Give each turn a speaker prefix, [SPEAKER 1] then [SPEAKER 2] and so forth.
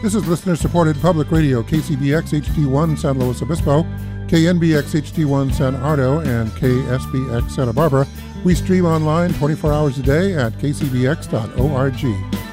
[SPEAKER 1] This is listener-supported public radio, KCBX HD1 San Luis Obispo, KNBX HD1 San Ardo, and KSBX Santa Barbara. We stream online 24 hours a day at kcbx.org.